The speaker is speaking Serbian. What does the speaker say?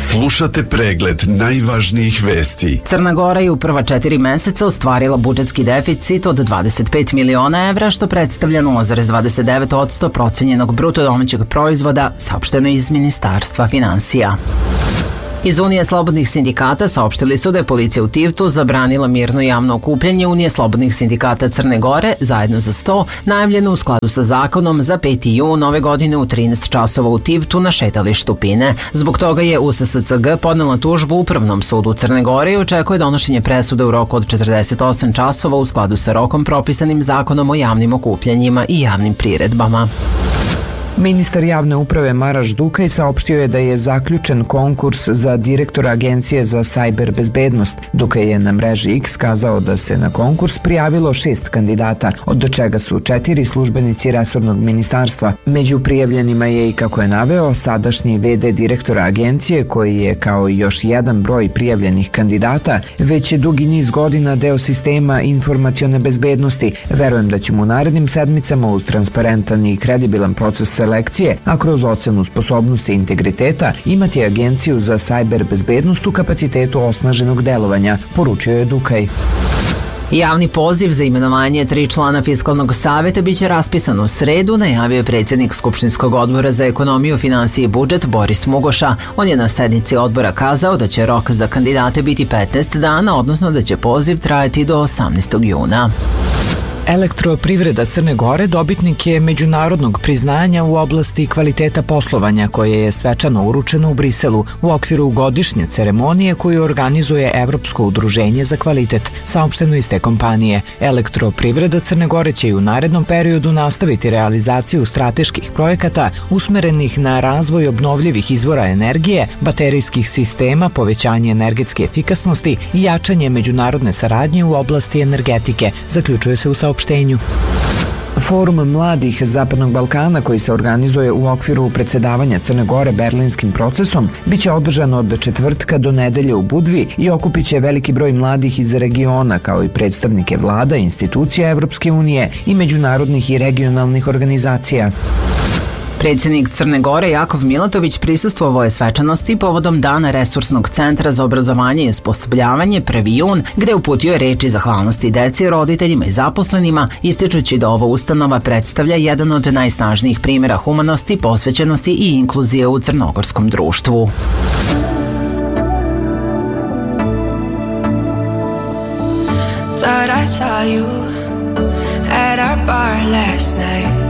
Slušate pregled najvažnijih vesti. Crna Gora je u prva 4 meseca ostvarila budžetski deficit od 25 miliona evra, što predstavlja 0,29% procenjenog bruto domaćeg proizvoda, saopšteno iz Ministarstva finansija. Iz Unije slobodnih sindikata saopštili su da je policija u Tivtu zabranila mirno javno okupljanje Unije slobodnih sindikata Crne Gore zajedno za 100, najavljeno u skladu sa zakonom za 5. jun ove godine u 13 časova u Tivtu na šetalištu Pine. Zbog toga je USSCG podnela tužbu Upravnom sudu Crne Gore i očekuje donošenje presude u roku od 48 časova u skladu sa rokom propisanim zakonom o javnim okupljanjima i javnim priredbama. Ministar javne uprave Maraš Dukaj saopštio je da je zaključen konkurs za direktora Agencije za sajber bezbednost. Dukaj je na mreži X kazao da se na konkurs prijavilo 6 kandidata, od čega su 4 službenici resornog ministarstva. Među prijavljenima je i, kako je naveo, sadašnji VD direktora agencije, koji je, kao i još jedan broj prijavljenih kandidata, već je dugi niz godina deo sistema informacione bezbednosti. Verujem da ćemo u narednim sedmicama uz transparentan i kredibilan proces selekcije, a kroz ocenu sposobnosti i integriteta imati Agenciju za sajber bezbednost u kapacitetu osnaženog delovanja, poručio je Dukaj. Javni poziv za imenovanje 3 člana Fiskalnog saveta biće raspisan u sredu, najavio je predsjednik Skupštinskog odbora za ekonomiju, finansije i budžet Boris Mugoša. On je na sednici odbora kazao da će rok za kandidate biti 15 dana, odnosno da će poziv trajati do 18. juna. Elektroprivreda Crne Gore dobitnik je međunarodnog priznanja u oblasti kvaliteta poslovanja, koje je svečano uručeno u Briselu u okviru godišnje ceremonije koju organizuje Evropsko udruženje za kvalitet, saopšteno iz te kompanije. Elektroprivreda Crne Gore će i u narednom periodu nastaviti realizaciju strateških projekata usmerenih na razvoj obnovljivih izvora energije, baterijskih sistema, povećanje energetske efikasnosti i jačanje međunarodne saradnje u oblasti energetike, zaključuje se u saopštenju. Forum mladih Zapadnog Balkana, koji se organizuje u okviru predsedavanja Crne Gore Berlinskim procesom, biće održan od četvrtka do nedelje u Budvi i okupit će veliki broj mladih iz regiona, kao i predstavnike vlada, institucija Evropske unije i međunarodnih i regionalnih organizacija. Predsjednik Crne Gore Jakov Milatović prisustvovao je svečanosti povodom Dana Resursnog centra za obrazovanje i osposobljavanje 1. jun, gde uputio je reči zahvalnosti deci, roditeljima i zaposlenima, ističući da ova ustanova predstavlja jedan od najsnažnijih primjera humanosti, posvećenosti i inkluzije u crnogorskom društvu. Thought I saw you at our bar last night.